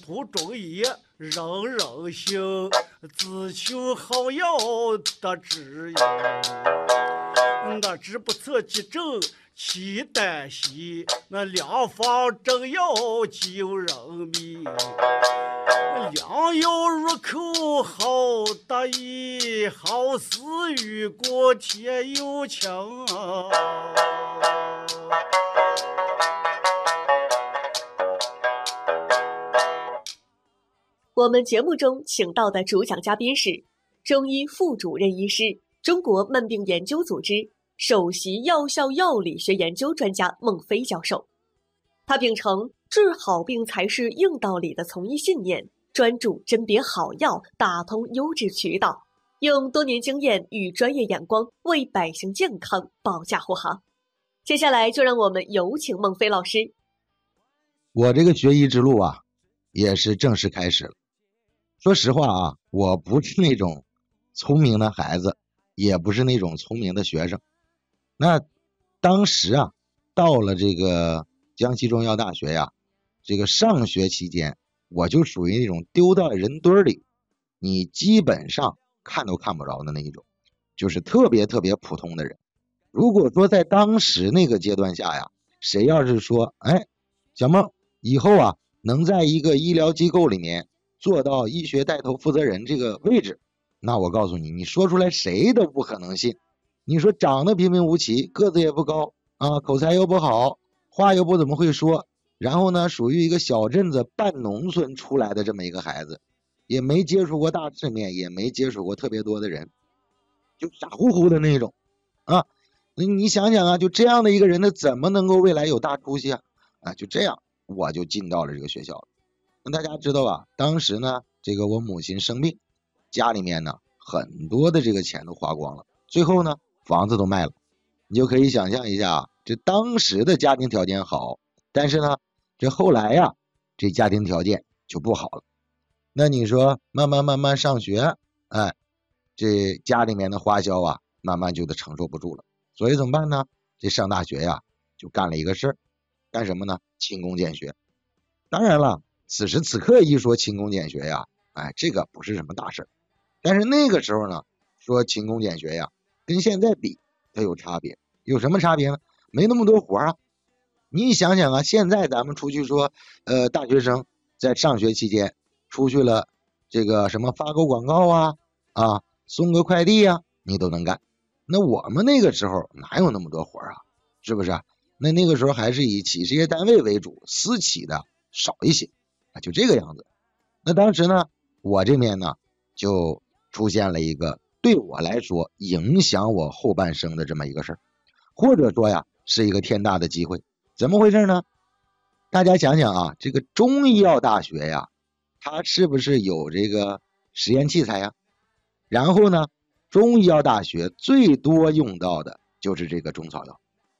涂中医人人行，自求好药得知音。我只不测急症其旦夕，那良方正药救人命。良药入口好得意，好似雨过天又晴。 我们节目中请到的主讲嘉宾是中医副主任医师、中国慢病研究组织首席药效药理学研究专家孟非教授。他秉承治好病才是硬道理的从医信念，专注甄别好药，打通优质渠道，用多年经验与专业眼光为百姓健康保驾护航。接下来就让我们有请孟非老师。 我这个学医之路啊，也是正式开始了。说实话啊，我不是那种聪明的孩子，也不是那种聪明的学生。那当时啊，到了这个江西中医药大学呀，这个上学期间，我就属于那种丢到人堆里，你基本上看都看不着的那一种，就是特别特别普通的人。如果说在当时那个阶段下呀，谁要是说，哎，小孟以后啊，能在一个医疗机构里面做到医学带头负责人这个位置，那我告诉你，你说出来谁都不可能信。你说长得平平无奇，个子也不高啊，口才又不好，话又不怎么会说，然后呢，属于一个小镇子半农村出来的这么一个孩子，也没接触过大世面，也没接触过特别多的人，就傻乎乎的那种啊。你想想啊，就这样的一个人，他怎么能够未来有大出息啊？就这样我就进到了这个学校了。那大家知道吧，当时呢，这个我母亲生病，家里面呢很多的这个钱都花光了，最后呢房子都卖了。你就可以想象一下，这当时的家庭条件好，但是呢这后来呀，这家庭条件就不好了。那你说慢慢上学，这家里面的花销啊慢慢就得承受不住了，所以怎么办呢？这上大学呀就干了一个事儿，干什么呢？勤工俭学。当然了，此时此刻一说勤工俭学呀，这个不是什么大事儿。但是那个时候呢，说勤工俭学呀，跟现在比它有差别。有什么差别呢？没那么多活啊。你想想啊，现在咱们出去说，大学生在上学期间出去了，这个什么发个广告啊，送个快递啊，你都能干。那我们那个时候哪有那么多活啊？是不是？那个时候还是以企事业单位为主，私企的少一些就这个样子。那当时呢，我这边呢就出现了一个对我来说影响我后半生的这么一个事儿，或者说呀是一个天大的机会。怎么回事呢？大家想想啊，这个中医药大学呀，它是不是有这个实验器材呀？然后呢，中医药大学最多用到的就是这个中草药。